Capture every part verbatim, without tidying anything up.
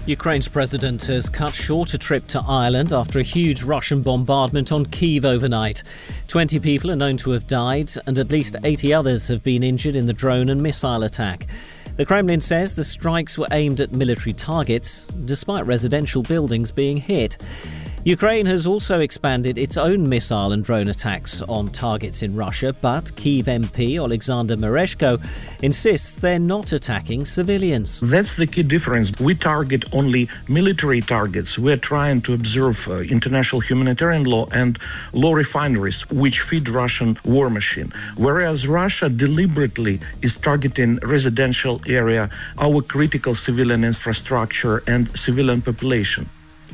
Ukraine's president has cut short a trip to Ireland after a huge Russian bombardment on Kyiv overnight. twenty people are known to have died and at least eighty others have been injured in the drone and missile attack. The Kremlin says the strikes were aimed at military targets, despite residential buildings being hit. Ukraine has also expanded its own missile and drone attacks on targets in Russia, but Kyiv M P Alexander Mereshko insists they're not attacking civilians. That's the key difference. We target only military targets. We're trying to observe uh, international humanitarian law and law refineries, which feed Russian war machine. Whereas Russia deliberately is targeting residential area, our critical civilian infrastructure and civilian population.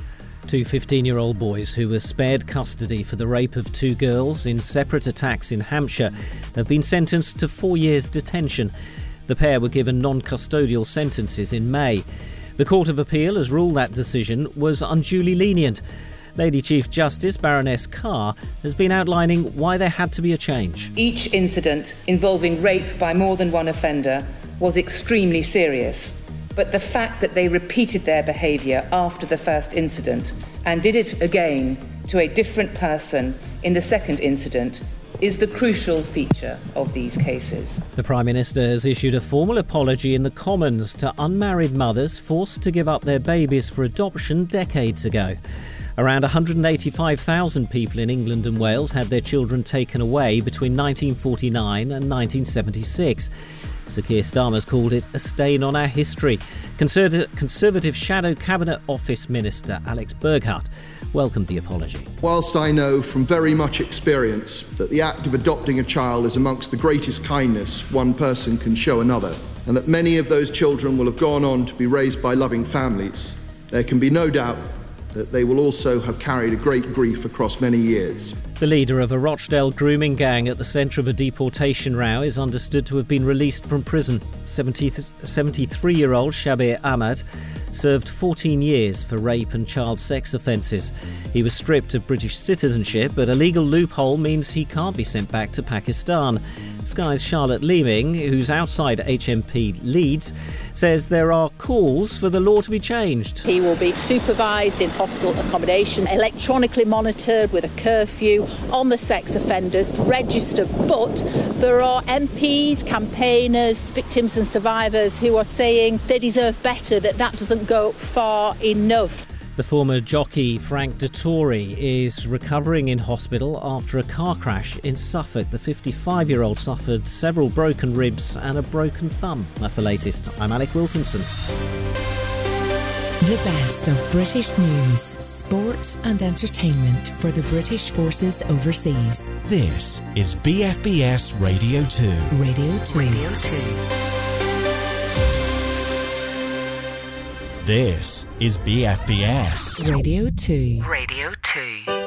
Two fifteen-year-old boys who were spared custody for the rape of two girls in separate attacks in Hampshire have been sentenced to four years detention. The pair were given non-custodial sentences in May. The Court of Appeal has ruled that decision was unduly lenient. Lady Chief Justice Baroness Carr has been outlining why there had to be a change. Each incident involving rape by more than one offender was extremely serious. But the fact that they repeated their behaviour after the first incident and did it again to a different person in the second incident is the crucial feature of these cases. The Prime Minister has issued a formal apology in the Commons to unmarried mothers forced to give up their babies for adoption decades ago. Around one hundred eighty-five thousand people in England and Wales had their children taken away between nineteen forty-nine and nineteen seventy-six. Sir Keir Starmer's called it a stain on our history. Conservative, Conservative Shadow Cabinet Office Minister Alex Burghardt welcomed the apology. Whilst I know from very much experience that the act of adopting a child is amongst the greatest kindness one person can show another, and that many of those children will have gone on to be raised by loving families, there can be no doubt that they will also have carried a great grief across many years. The leader of a Rochdale grooming gang at the centre of a deportation row is understood to have been released from prison. seventy-three-year-old Shabir Ahmad served fourteen years for rape and child sex offences. He was stripped of British citizenship, but a legal loophole means he can't be sent back to Pakistan. Sky's Charlotte Leeming, who's outside H M P Leeds, says there are calls for the law to be changed. He will be supervised in hostel accommodation, electronically monitored with a curfew, on the sex offenders, registered, but there are M Ps, campaigners, victims and survivors who are saying they deserve better, that that doesn't go far enough. The former jockey Frank Dettori is recovering in hospital after a car crash in Suffolk. The fifty-five-year-old suffered several broken ribs and a broken thumb. That's the latest. I'm Alec Wilkinson. The best of British news, sport and entertainment for the British forces overseas. This is B F B S Radio two. Radio two. Radio two. This is B F B S Radio two. Radio two.